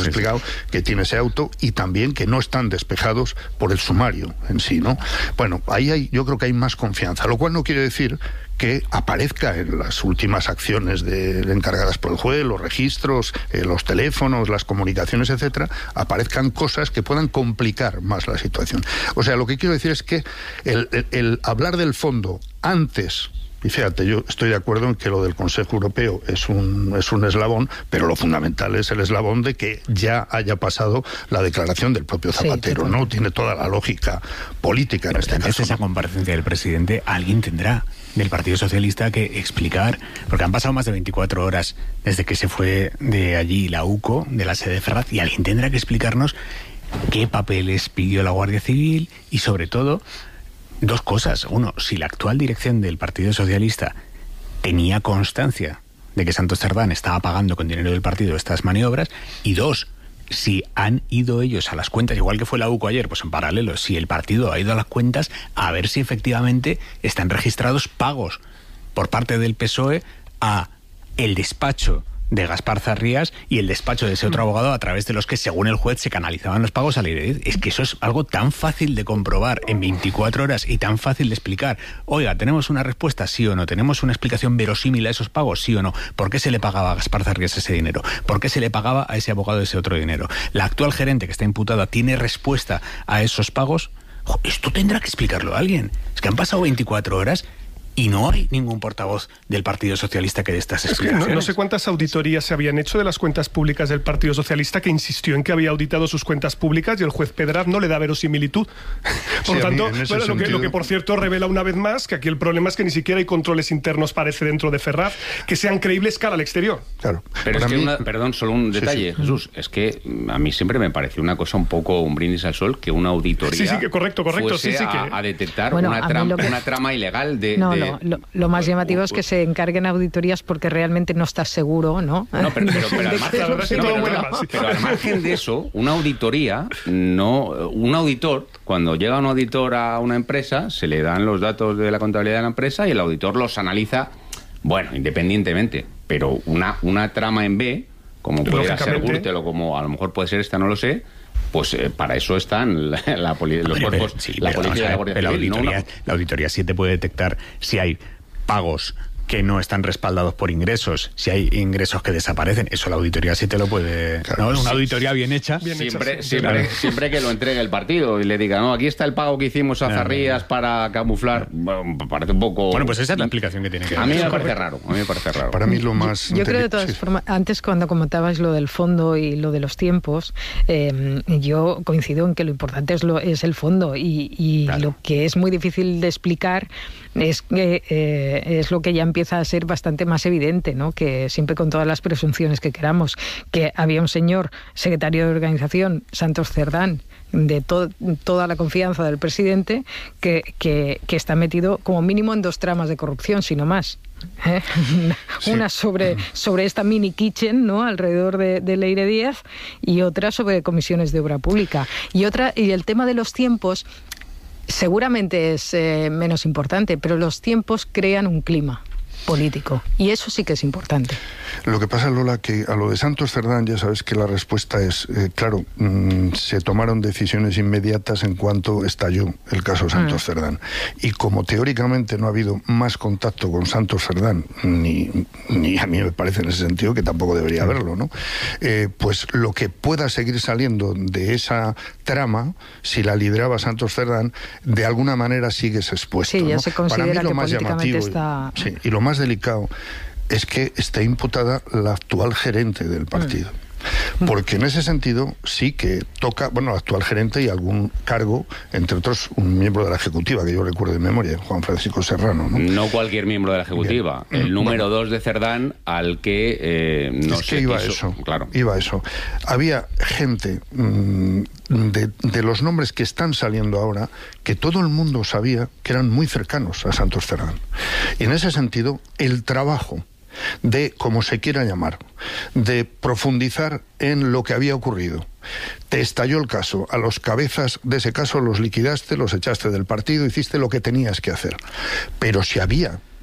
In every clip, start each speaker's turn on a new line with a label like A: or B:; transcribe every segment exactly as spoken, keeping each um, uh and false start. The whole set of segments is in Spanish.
A: explicado que tiene ese auto y también que no están despejados por el sumario en sí, ¿no? Bueno, ahí hay, yo creo que hay más confianza, lo cual no quiere decir que aparezca en las últimas acciones de, de encargadas por el juez, los registros, eh, los teléfonos, las comunicaciones, etcétera, aparezcan cosas que puedan complicar más la situación. O sea, lo que quiero decir es que el, el, el hablar del fondo antes... Y fíjate, yo estoy de acuerdo en que lo del Consejo Europeo es un, es un eslabón, pero lo fundamental es el eslabón de que ya haya pasado la declaración del propio Zapatero, sí, ¿no? Tiene toda la lógica política en pero este caso.
B: Esa comparecencia del presidente, alguien tendrá del Partido Socialista que explicar, porque han pasado más de veinticuatro horas desde que se fue de allí la U C O, de la sede de Ferraz, y alguien tendrá que explicarnos qué papeles pidió la Guardia Civil y, sobre todo, dos cosas. Uno, si la actual dirección del Partido Socialista tenía constancia de que Santos Cerdán estaba pagando con dinero del partido estas maniobras, y dos, si han ido ellos a las cuentas, igual que fue la U C O ayer, pues en paralelo, si el partido ha ido a las cuentas a ver si efectivamente están registrados pagos por parte del P S O E a el despacho de Gaspar Zarrías y el despacho de ese otro abogado, a través de los que, según el juez, se canalizaban los pagos a la Irediz. Es que eso es algo tan fácil de comprobar en veinticuatro horas y tan fácil de explicar. Oiga, ¿tenemos una respuesta, sí o no? ¿Tenemos una explicación verosímil a esos pagos, sí o no? ¿Por qué se le pagaba a Gaspar Zarrías ese dinero? ¿Por qué se le pagaba a ese abogado ese otro dinero? ¿La actual gerente que está imputada tiene respuesta a esos pagos? Jo, esto tendrá que explicarlo alguien. Es que han pasado veinticuatro horas y no hay ningún portavoz del Partido Socialista que dé estas explicaciones.
C: Es que no, no sé cuántas auditorías se habían hecho de las cuentas públicas del Partido Socialista, que insistió en que había auditado sus cuentas públicas, y el juez Pedraz no le da verosimilitud. Por lo sí, tanto, bueno, lo, que, lo que por cierto revela una vez más que aquí el problema es que ni siquiera hay controles internos, parece, dentro de Ferraz, que sean creíbles cara al exterior.
D: Claro. Pero Para es que, mí... una, perdón, solo un detalle, sí, sí. Jesús, es que a mí siempre me pareció una cosa un poco un brindis al sol que una auditoría
C: sí, sí, que correcto, correcto,
D: fuese
C: sí, sí, que...
D: a, a detectar
E: bueno,
D: una,
E: a
D: tram,
E: que...
D: una trama ilegal de...
E: No,
D: de...
E: no, lo, lo más llamativo es que se encarguen auditorías porque realmente no estás seguro, ¿no?
D: No, pero, pero, pero, al, margen, no, pero, no, pero al margen de eso, una auditoría, no, un auditor, cuando llega un auditor a una empresa, se le dan los datos de la contabilidad de la empresa y el auditor los analiza, bueno, independientemente, pero una, una trama en B, como pudiera ser Gürtel o como a lo mejor puede ser esta, no lo sé, pues eh, para eso están la, la poli, los
B: pero,
D: cuerpos,
B: pero, sí,
D: la
B: pero,
D: policía y la Guardia Civil.
B: La auditoría,
D: ¿no?
B: la auditoría sí te puede detectar si hay pagos que no están respaldados por ingresos, si hay ingresos que desaparecen, eso la auditoría sí te lo puede... Claro, ¿no? Una sí, auditoría bien hecha.
D: Bien siempre, hecha, sí, siempre, claro. siempre que lo entregue el partido y le diga, no, aquí está el pago que hicimos a Zarrías no, para camuflar, bueno, me parece un poco...
B: Bueno, pues esa es la explicación que tiene que dar.
D: A mí me parece raro, a mí me parece raro.
A: Para mí lo más...
E: Yo, yo creo de todas sí. formas, antes cuando comentabais lo del fondo y lo de los tiempos, eh, yo coincido en que lo importante es, lo, es el fondo y, y claro. lo que es muy difícil de explicar es que eh, es lo que ya empieza a ser bastante más evidente, ¿no? Que siempre con todas las presunciones que queramos, que había un señor secretario de organización, Santos Cerdán, de to- toda la confianza del presidente, que, que, que está metido como mínimo en dos tramas de corrupción, si no más. ¿Eh?
A: Sí.
E: Una sobre, sobre esta mini kitchen, ¿no? Alrededor de, de Leire Díaz, y otra sobre comisiones de obra pública. Y otra, y el tema de los tiempos seguramente es eh, menos importante, pero los tiempos crean un clima político, y eso sí que es importante.
A: Lo que pasa, Lola, que a lo de Santos Cerdán ya sabes que la respuesta es, eh, claro, mmm, se tomaron decisiones inmediatas en cuanto estalló el caso Santos mm. Cerdán, y como teóricamente no ha habido más contacto con Santos Cerdán, ni, ni a mí me parece en ese sentido que tampoco debería haberlo, ¿no? Eh, pues lo que pueda seguir saliendo de esa trama, si la lideraba Santos Cerdán, de alguna manera sigues expuesto,
E: sí, ya
A: ¿no?
E: se considera
A: Para mí lo
E: que
A: más
E: políticamente
A: llamativo,
E: está...
A: sí, y lo más delicado es que está imputada la actual gerente del partido. Mm. Porque en ese sentido sí que toca, bueno, la actual gerente y algún cargo, entre otros un miembro de la Ejecutiva, que yo recuerdo de memoria, Juan Francisco Serrano, ¿no?
D: No cualquier miembro de la Ejecutiva, bien. El número dos bueno, de Cerdán, al que eh, no
A: es
D: se
A: que iba
D: quiso,
A: eso,
D: claro.
A: iba a eso. Había gente mmm, de, de los nombres que están saliendo ahora, que todo el mundo sabía que eran muy cercanos a Santos Cerdán. Y en ese sentido, el trabajo de, como se quiera llamar, de profundizar en lo que había ocurrido. Te estalló el caso, a los cabezas de ese caso los liquidaste, los echaste del partido, hiciste lo que tenías que hacer. Pero si había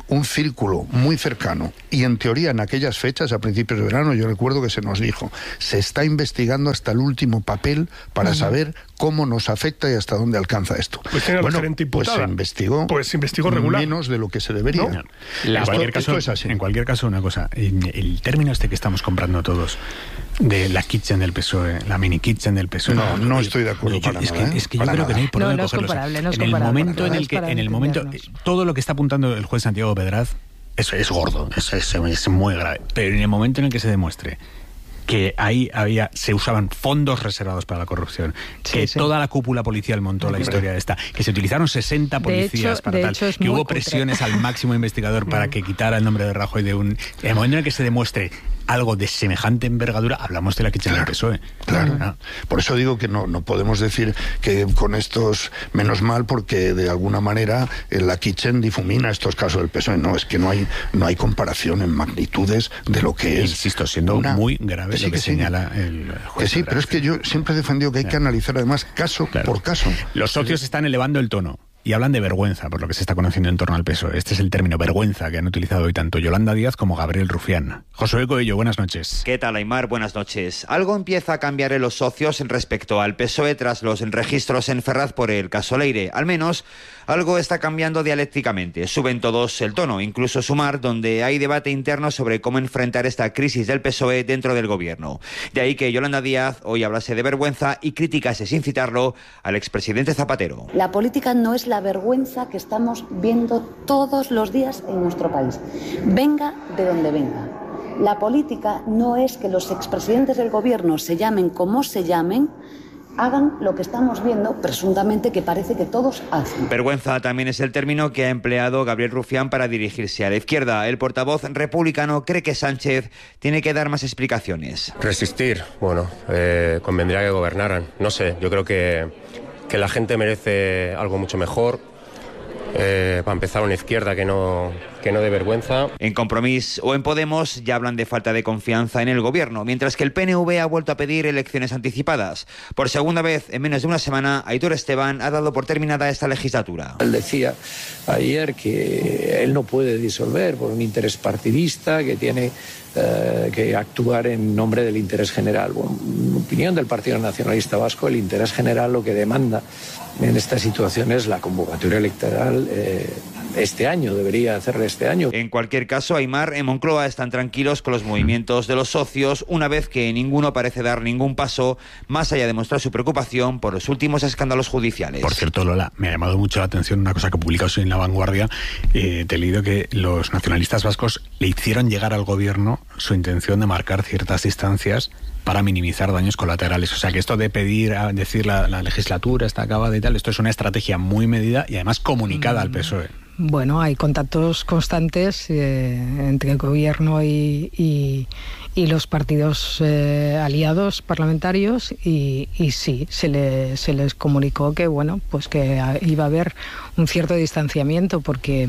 A: un círculo muy cercano, y en teoría en aquellas fechas, a principios de verano, yo recuerdo que se nos dijo, se está investigando hasta el último papel para uh-huh. saber cómo nos afecta y hasta dónde alcanza esto.
C: Pues tiene
A: bueno,
C: la gerente imputada.
A: Pues se investigó,
C: pues se investigó regular.
A: menos de lo que se debería.
B: ¿No? La, esto, cualquier caso, es así. En cualquier caso, una cosa, el término este que estamos comprando todos, de la kitchen del P S O E, la mini kitchen del P S O E.
A: No, no estoy de acuerdo
B: yo,
A: para
B: es
A: nada.
B: Que,
A: ¿eh?
B: es que
A: para
B: yo creo
A: nada.
B: que no hay por
E: no,
B: dónde
E: no es
B: cogerlos.
E: comparable, no es
B: en el momento en el que, en el momento, todo lo que está apuntando el juez Santiago Pedraz, eso es gordo, eso es, es muy grave. Pero en el momento en el que se demuestre que ahí había se usaban fondos reservados para la corrupción, sí, que sí. toda la cúpula policial montó la historia de esta, que se utilizaron sesenta policías
E: hecho,
B: para tal, que hubo cutre. presiones al máximo investigador para que quitara el nombre de Rajoy de un... En el momento en el que se demuestre algo de semejante envergadura, hablamos de la kitchen del P S O E.
A: Claro. ¿No? Por eso digo que no, no podemos decir que con estos, menos mal, porque de alguna manera la kitchen difumina estos casos del P S O E. No, es que no hay, no hay comparación en magnitudes de lo que es.
B: Insisto, siendo una, muy grave
A: que
B: lo que,
A: que
B: señala
A: sí.
B: el juez.
A: Que sí, pero es que yo siempre he defendido que hay que analizar además caso claro. por caso.
B: Los socios sí. están elevando el tono. Y hablan de vergüenza, por lo que se está conociendo en torno al P S O E. Este es el término, vergüenza, que han utilizado hoy tanto Yolanda Díaz como Gabriel Rufián. Josué Coello, buenas noches.
F: ¿Qué tal, Aimar? Buenas noches. Algo empieza a cambiar en los socios en respecto al P S O E tras los registros en Ferraz por el caso Leire. Al menos, algo está cambiando dialécticamente. Suben todos el tono, incluso Sumar, donde hay debate interno sobre cómo enfrentar esta crisis del P S O E dentro del gobierno. De ahí que Yolanda Díaz hoy hablase de vergüenza y criticase, sin citarlo, al expresidente Zapatero.
G: La política no es la vergüenza que estamos viendo todos los días en nuestro país. Venga de donde venga. La política no es que los expresidentes del gobierno se llamen como se llamen, hagan lo que estamos viendo, presuntamente, que parece que todos hacen.
F: Vergüenza también es el término que ha empleado Gabriel Rufián para dirigirse a la izquierda. El portavoz republicano cree que Sánchez tiene que dar más explicaciones.
H: Resistir, bueno, eh, convendría que gobernaran. No sé, yo creo que, que la gente merece algo mucho mejor. Eh, para empezar, una izquierda que no, que no dé vergüenza.
F: En Compromís o en Podemos ya hablan de falta de confianza en el gobierno, mientras que el P N V ha vuelto a pedir elecciones anticipadas. Por segunda vez en menos de una semana, Aitor Esteban ha dado por terminada esta legislatura.
I: Él decía ayer que él no puede disolver por un interés partidista, que tiene eh, que actuar en nombre del interés general. Bueno, en opinión del Partido Nacionalista Vasco, el interés general lo que demanda en esta situación es la convocatoria electoral eh, este año, debería hacerla este año.
F: En cualquier caso, Aimar, en Moncloa están tranquilos con los movimientos de los socios, una vez que ninguno parece dar ningún paso, más allá de mostrar su preocupación por los últimos escándalos judiciales.
B: Por cierto, Lola, me ha llamado mucho la atención una cosa que publica hoy en La Vanguardia. Eh, te he leído que los nacionalistas vascos le hicieron llegar al gobierno su intención de marcar ciertas distancias para minimizar daños colaterales. O sea, que esto de pedir, a decir la, la legislatura está acabada y tal, esto es una estrategia muy medida y además comunicada mm. al P S O E.
E: Bueno, hay contactos constantes eh, entre el gobierno y, y, y los partidos eh, aliados parlamentarios y, y sí, se, le, se les comunicó que, bueno, pues que iba a haber un cierto distanciamiento porque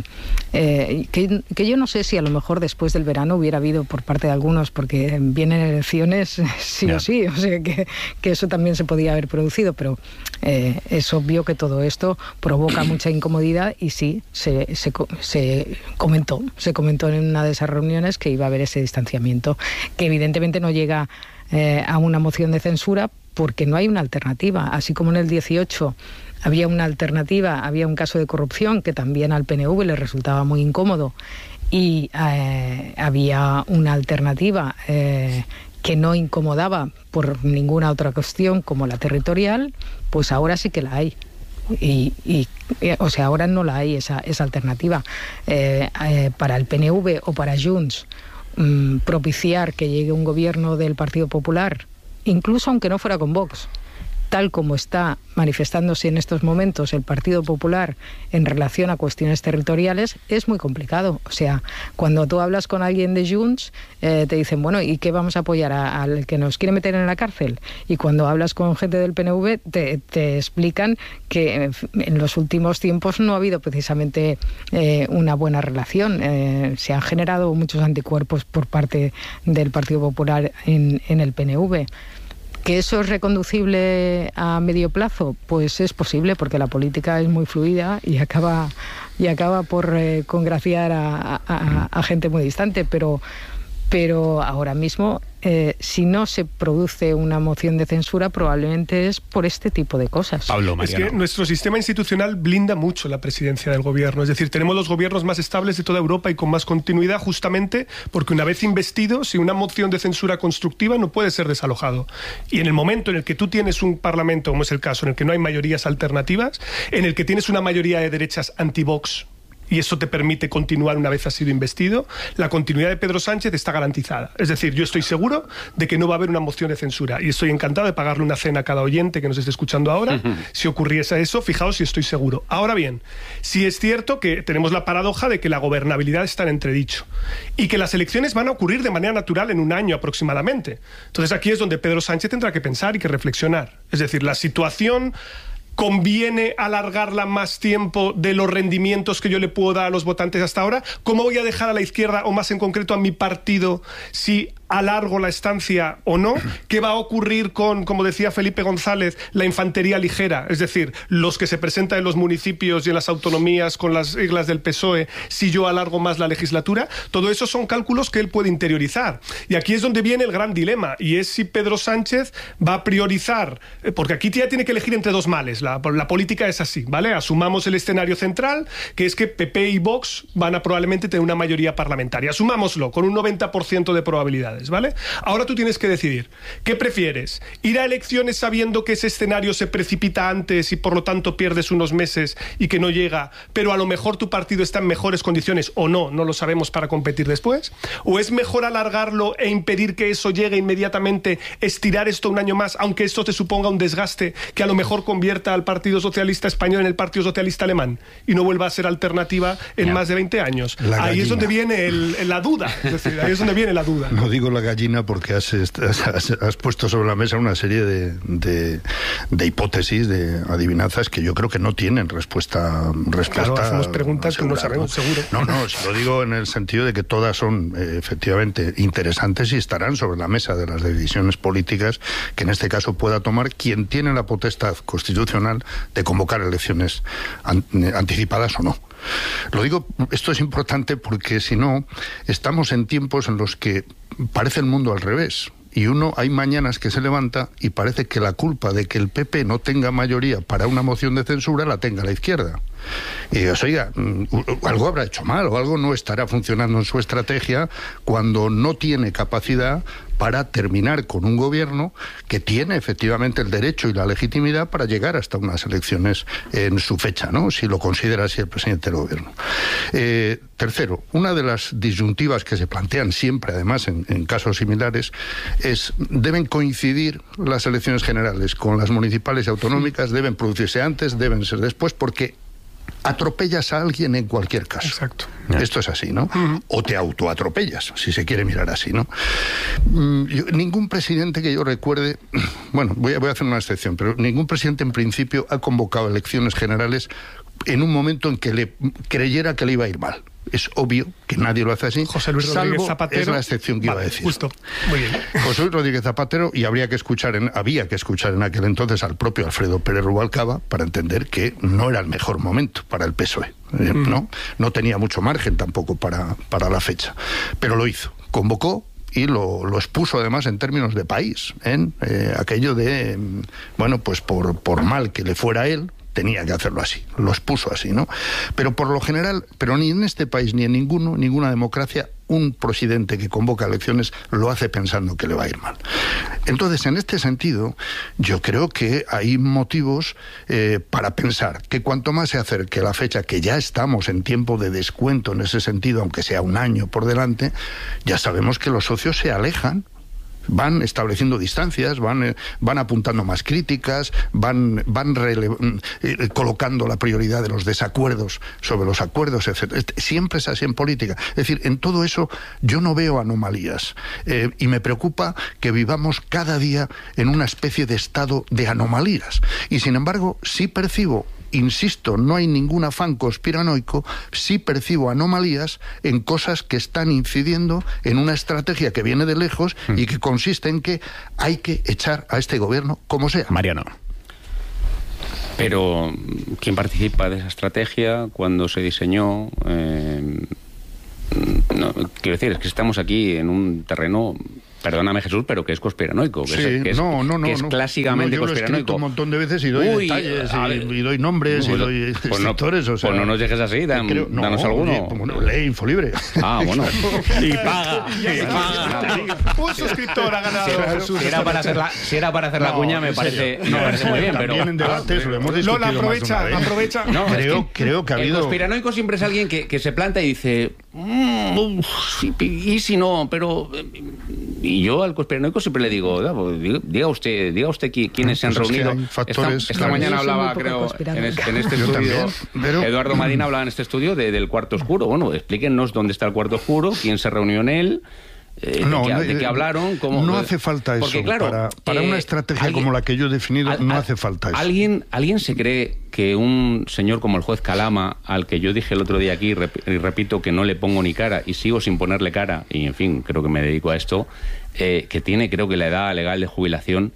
E: eh, que, que yo no sé si a lo mejor después del verano hubiera habido por parte de algunos, porque vienen elecciones sí yeah. o sí, o sea que, que eso también se podía haber producido, pero eh, es obvio que todo esto provoca mucha incomodidad y sí, se Se, se comentó, se comentó en una de esas reuniones que iba a haber ese distanciamiento, que evidentemente no llega eh, a una moción de censura porque no hay una alternativa. Así como en el dieciocho había una alternativa, había un caso de corrupción que también al P N V le resultaba muy incómodo y eh, había una alternativa eh, que no incomodaba por ninguna otra cuestión como la territorial, pues ahora sí que la hay. Y, y, o sea, ahora no la hay esa, esa alternativa. Eh, eh, para el P N V o para Junts, mmm, propiciar que llegue un gobierno del Partido Popular, incluso aunque no fuera con Vox, tal como está manifestándose en estos momentos el Partido Popular en relación a cuestiones territoriales, es muy complicado. O sea, cuando tú hablas con alguien de Junts, eh, te dicen, bueno, ¿y qué vamos a apoyar? ¿A, al que nos quiere meter en la cárcel? Y cuando hablas con gente del P N V, te, te explican que en los últimos tiempos no ha habido precisamente eh, una buena relación. Eh, se han generado muchos anticuerpos por parte del Partido Popular en, en el P N V. ¿Que eso es reconducible a medio plazo? Pues es posible, porque la política es muy fluida y acaba, y acaba por eh, congraciar a, a, a gente muy distante, pero, pero ahora mismo, eh, si no se produce una moción de censura, probablemente es por este tipo de cosas.
B: Pablo, Mariano.
C: Es que nuestro sistema institucional blinda mucho la presidencia del gobierno. Es decir, tenemos los gobiernos más estables de toda Europa y con más continuidad, justamente porque una vez investido, si una moción de censura constructiva no puede ser desalojado. Y en el momento en el que tú tienes un parlamento, como es el caso, en el que no hay mayorías alternativas, en el que tienes una mayoría de derechas anti-Vox, y eso te permite continuar una vez has sido investido, la continuidad de Pedro Sánchez está garantizada. Es decir, yo estoy seguro de que no va a haber una moción de censura y estoy encantado de pagarle una cena a cada oyente que nos esté escuchando ahora. Uh-huh. Si ocurriese eso, fijaos si estoy seguro. Ahora bien, sí es cierto que tenemos la paradoja de que la gobernabilidad está en entredicho y que las elecciones van a ocurrir de manera natural en un año aproximadamente. Entonces aquí es donde Pedro Sánchez tendrá que pensar y que reflexionar. Es decir, la situación... ¿Conviene alargarla más tiempo de los rendimientos que yo le puedo dar a los votantes hasta ahora? ¿Cómo voy a dejar a la izquierda, o más en concreto a mi partido, si alargo la estancia o no? ¿Qué va a ocurrir con, como decía Felipe González, la infantería ligera? Es decir, los que se presentan en los municipios y en las autonomías con las siglas del P S O E, si yo alargo más la legislatura. Todo eso son cálculos que él puede interiorizar. Y aquí es donde viene el gran dilema, y es si Pedro Sánchez va a priorizar, porque aquí ya tiene que elegir entre dos males. La, la política es así, ¿vale? Asumamos el escenario central, que es que P P y Vox van a probablemente tener una mayoría parlamentaria. Asumámoslo, con un noventa por ciento de probabilidades, ¿vale? Ahora tú tienes que decidir, ¿qué prefieres? ¿Ir a elecciones sabiendo que ese escenario se precipita antes y por lo tanto pierdes unos meses y que no llega, pero a lo mejor tu partido está en mejores condiciones o no, no lo sabemos, para competir después? ¿O es mejor alargarlo e impedir que eso llegue inmediatamente, estirar esto un año más, aunque esto te suponga un desgaste que a lo mejor convierta al Partido Socialista Español en el Partido Socialista Alemán y no vuelva a ser alternativa en no. más de veinte años? Ahí es donde viene el, la duda, es decir, ahí es donde viene la duda.
A: No digo la gallina porque has, has, has puesto sobre la mesa una serie de, de, de hipótesis, de adivinanzas que yo creo que no tienen respuesta, respuesta
C: claro, hacemos preguntas que no sabemos, seguro.
A: No, no, se lo digo en el sentido de que todas son eh, efectivamente interesantes y estarán sobre la mesa de las decisiones políticas que en este caso pueda tomar quien tiene la potestad constitucional de convocar elecciones an, anticipadas o no. Lo digo, esto es importante porque si no, estamos en tiempos en los que parece el mundo al revés. Y uno, hay mañanas que se levanta y parece que la culpa de que el P P no tenga mayoría para una moción de censura la tenga la izquierda. Y dices, oiga, algo habrá hecho mal o algo no estará funcionando en su estrategia cuando no tiene capacidad para terminar con un gobierno que tiene efectivamente el derecho y la legitimidad para llegar hasta unas elecciones en su fecha, ¿no? Si lo considera así el presidente del gobierno. Eh, tercero, una de las disyuntivas que se plantean siempre, además, en, en casos similares, es, ¿deben coincidir las elecciones generales con las municipales y autonómicas? ¿Deben producirse antes? ¿Deben ser después? Porque atropellas a alguien en cualquier caso.
C: Exacto.
A: Esto es así, ¿no? Uh-huh. O te autoatropellas, si se quiere mirar así, ¿no? Yo, ningún presidente que yo recuerde, bueno, voy a, voy a hacer una excepción, pero ningún presidente en principio ha convocado elecciones generales en un momento en que le creyera que le iba a ir mal. Es obvio que nadie lo hace así.
C: José Luis Rodríguez
A: salvo
C: Zapatero.
A: Es la excepción que
C: vale,
A: iba a decir.
C: Justo. Muy bien.
A: José Luis Rodríguez Zapatero, y habría que escuchar en, había que escuchar en aquel entonces al propio Alfredo Pérez Rubalcaba para entender que no era el mejor momento para el P S O E. Eh, mm. ¿no? no tenía mucho margen tampoco para, para la fecha. Pero lo hizo. Convocó y lo, lo expuso además en términos de país, en eh, aquello de, bueno, pues por, por mal que le fuera a él, tenía que hacerlo así, lo expuso así, ¿no? Pero por lo general, pero ni en este país ni en ninguno, ninguna democracia, un presidente que convoca elecciones lo hace pensando que le va a ir mal. Entonces, en este sentido, yo creo que hay motivos eh, para pensar que cuanto más se acerque la fecha, que ya estamos en tiempo de descuento en ese sentido, aunque sea un año por delante, ya sabemos que los socios se alejan, van estableciendo distancias, van, eh, van apuntando más críticas, van, van rele- eh, colocando la prioridad de los desacuerdos sobre los acuerdos, etcétera. Siempre es así en política. Es decir, en todo eso yo no veo anomalías eh, y me preocupa que vivamos cada día en una especie de estado de anomalías. Y sin embargo, sí percibo insisto, no hay ningún afán conspiranoico, sí percibo anomalías en cosas que están incidiendo en una estrategia que viene de lejos mm. y que consiste en que hay que echar a este gobierno como sea.
B: Mariano.
D: Pero, ¿quién participa de esa estrategia? ¿Cuándo se diseñó? Eh, no, quiero decir, es que estamos aquí en un terreno... Perdóname, Jesús, pero que es conspiranoico. Que
A: sí,
D: es, que es,
A: no, no, no.
D: Que es
A: no,
D: clásicamente
A: no, yo
D: conspiranoico.
A: Lo he un montón de veces y doy
D: Uy,
A: detalles y,
D: ver,
A: y doy nombres
D: pues,
A: y doy
D: pues
A: sectores.
D: No,
A: o sea,
D: pues no nos dejes así, dan,
A: creo, no,
D: danos alguno.
A: Bueno, lee Infolibre.
D: Ah, bueno.
B: y paga.
C: y paga. Un suscriptor ha ganado.
D: Si, si, era, para hacer la, si era para hacer no, la cuña, me parece, no, me parece muy bien.
A: También
D: pero
A: en debates lo hemos discutido.
C: Lola, aprovecha,
A: más una vez.
C: aprovecha.
D: No,
A: creo,
D: es que
A: creo que ha habido...
D: El conspiranoico siempre es alguien que, que se planta y dice... Mmm, y si no, pero... Y yo al conspiranoico siempre le digo, diga usted, diga usted quiénes se han
A: pues
D: reunido.
A: Es factores,
D: esta esta mañana hablaba, creo, en este, en este estudio, también, pero... Eduardo Madina hablaba en este estudio de, del cuarto oscuro. Bueno, explíquenos dónde está el cuarto oscuro, quién se reunió en él. Eh,
A: no,
D: de, qué,
A: no,
D: de qué hablaron, cómo,
A: no hace falta
D: porque,
A: eso.
D: Claro,
A: para para
D: eh,
A: una estrategia
D: alguien,
A: como la que yo he definido,
D: al,
A: no
D: al,
A: hace falta eso.
D: ¿alguien, ¿Alguien se cree que un señor como el juez Calama, al que yo dije el otro día aquí, y repito que no le pongo ni cara, y sigo sin ponerle cara, y en fin, creo que me dedico a esto, eh, que tiene creo que la edad legal de jubilación,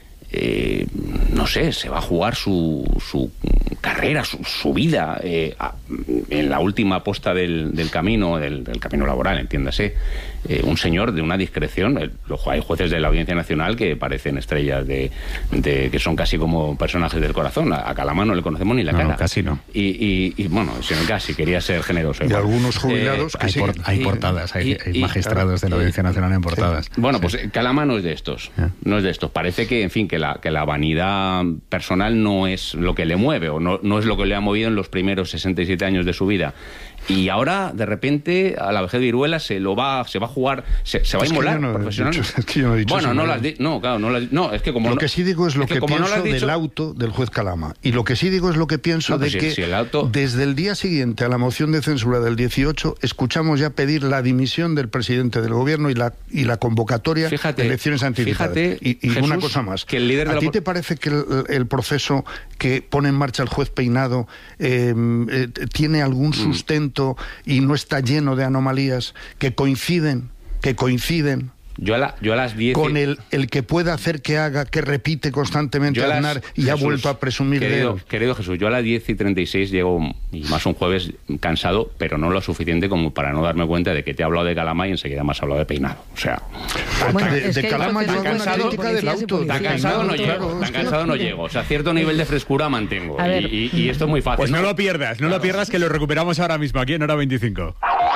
D: eh, no sé, se va a jugar su, su carrera, su, su vida eh, a, en la última posta del, del camino, del, del camino laboral, entiéndase. Eh, un señor de una discreción. Eh, hay jueces de la Audiencia Nacional que parecen estrellas de, de que son casi como personajes del corazón. A, a Calama no le conocemos ni la
B: no,
D: cara.
B: No, casi no.
D: Y, y, y bueno, si no casi, quería ser generoso.
A: Y igual. Algunos jubilados
B: eh,
A: que
B: hay,
A: sí.
B: por, hay portadas, hay, y, hay magistrados y, de la Audiencia Nacional en portadas.
D: Sí. Bueno,
B: sí.
D: pues Calama no es de estos. ¿Eh? No es de estos. Parece que, en fin, que la, que la vanidad personal no es lo que le mueve, o no, no es lo que le ha movido en los primeros sesenta y siete años de su vida. Y ahora, de repente, a la vejez de Viruela se lo va, se va a jugar, se, se va
A: es
D: a inmolar
A: no
D: profesionalmente.
A: Dicho, es que yo no he dicho
D: bueno,
A: eso,
D: no
A: no
D: lo has dicho. No, claro, no lo has, no, es que como
A: lo
D: no,
A: que sí digo es lo es que, que pienso no dicho, del auto del juez Calama. Y lo que sí digo es lo que pienso no, de si, que
D: si el auto...
A: desde el día siguiente a la moción de censura del dieciocho escuchamos ya pedir la dimisión del presidente del gobierno y la y la convocatoria
D: fíjate,
A: de elecciones anticipadas.
D: Fíjate,
A: y y
D: Jesús,
A: una cosa más.
D: Que el líder de
A: ¿A
D: la...
A: ti te parece que el, el proceso que pone en marcha el juez Peinado eh, eh, tiene algún sustento mm. y no está lleno de anomalías que coinciden, que coinciden
D: yo a, la, yo a las diez
A: con el, el que pueda hacer que haga, que repite constantemente a Aznar y Jesús, ha vuelto a presumir
D: querido,
A: de él?
D: Querido Jesús, yo a las diez y treinta y seis llego, y más un jueves, cansado, pero no lo suficiente como para no darme cuenta de que te he hablado de Calama y enseguida me has hablado de Peinado. O sea...
A: Bueno, de, de Calama yo hago una crítica del auto.
D: Tan cansado no llego, tan cansado no llego. O sea, cierto nivel de frescura mantengo. Y, y, y esto es muy fácil.
B: Pues no, no lo pierdas, no claro. lo pierdas, que lo recuperamos ahora mismo aquí en Hora veinticinco.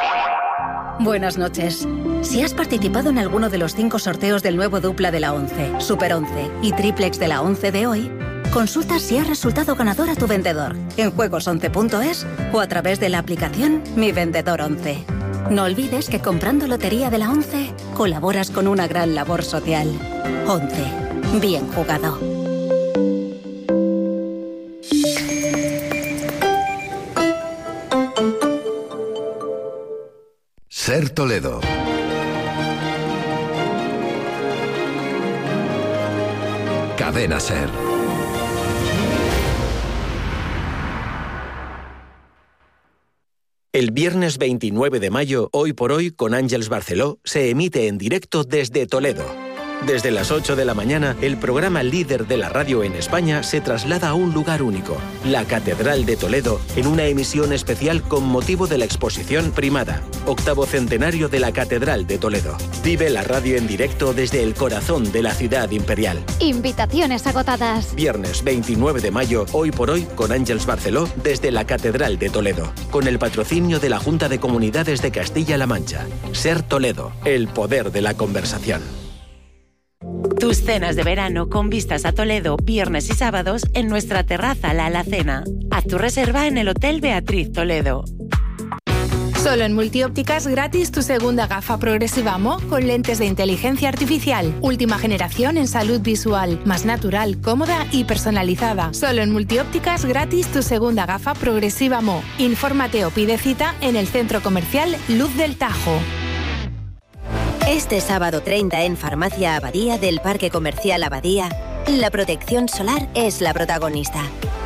J: Buenas noches. Si has participado en alguno de los cinco sorteos del nuevo dupla de la once, Super once y Triplex de la once de hoy, consulta si ha resultado ganador a tu vendedor en juegos once punto es o a través de la aplicación Mi Vendedor once. No olvides que comprando Lotería de la once colaboras con una gran labor social. once. Bien jugado.
K: Ser Toledo. Cadena Ser.
L: El viernes veintinueve de mayo, Hoy por Hoy, con Àngels Barceló, se emite en directo desde Toledo. Desde las ocho de la mañana, el programa líder de la radio en España se traslada a un lugar único, la Catedral de Toledo, en una emisión especial con motivo de la exposición Primada, octavo centenario de la Catedral de Toledo. Vive la radio en directo desde el corazón de la ciudad imperial.
M: Invitaciones agotadas.
L: Viernes veintinueve de mayo, Hoy por Hoy, con Àngels Barceló, desde la Catedral de Toledo, con el patrocinio de la Junta de Comunidades de Castilla-La Mancha. Ser Toledo, el poder de la conversación.
N: Tus cenas de verano con vistas a Toledo, viernes y sábados en nuestra terraza La Alacena. Haz tu reserva en el Hotel Beatriz Toledo.
O: Solo en Multiópticas gratis tu segunda gafa progresiva Mo con lentes de inteligencia artificial. Última generación en salud visual, más natural, cómoda y personalizada. Solo en Multiópticas gratis tu segunda gafa progresiva Mo. Infórmate o pide cita en el centro comercial Luz del Tajo.
P: Este sábado treinta en Farmacia Abadía del Parque Comercial Abadía, la protección solar es la protagonista.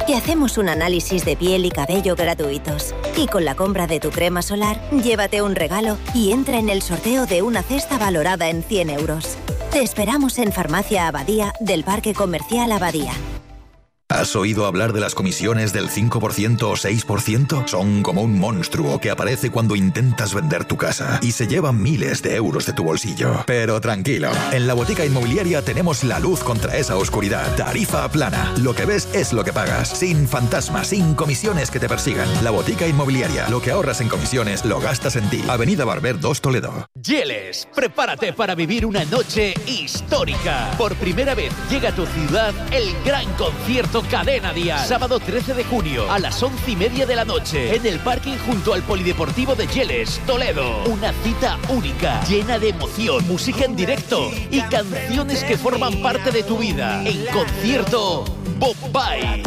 P: Te hacemos un análisis de piel y cabello gratuitos. Y con la compra de tu crema solar, llévate un regalo y entra en el sorteo de una cesta valorada en cien euros. Te esperamos en Farmacia Abadía del Parque Comercial Abadía.
Q: ¿Has oído hablar de las comisiones del cinco por ciento o seis por ciento? Son como un monstruo que aparece cuando intentas vender tu casa y se llevan miles de euros de tu bolsillo. Pero tranquilo, en la Botica Inmobiliaria tenemos la luz contra esa oscuridad. Tarifa plana. Lo que ves es lo que pagas. Sin fantasmas, sin comisiones que te persigan. La Botica Inmobiliaria. Lo que ahorras en comisiones lo gastas en ti. Avenida Barber dos, Toledo.
R: Yeles, prepárate para vivir una noche histórica. Por primera vez llega a tu ciudad el gran concierto Cadena Díaz. Sábado trece de junio a las once y media de la noche en el parking junto al Polideportivo de Yeles, Toledo. Una cita única, llena de emoción, música en directo y canciones que forman parte de tu vida. En concierto Bombay.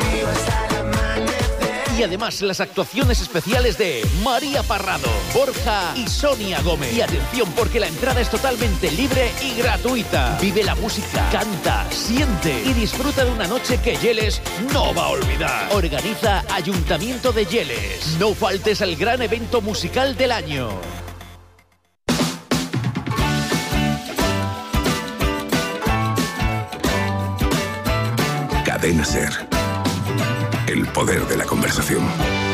R: Y además las actuaciones especiales de María Parrado, Borja y Sonia Gómez. Y atención, porque la entrada es totalmente libre y gratuita. Vive la música, canta, siente y disfruta de una noche que Yeles no va a olvidar. Organiza Ayuntamiento de Yeles. No faltes al gran evento musical del año.
K: Cadena SER. El poder de la conversación.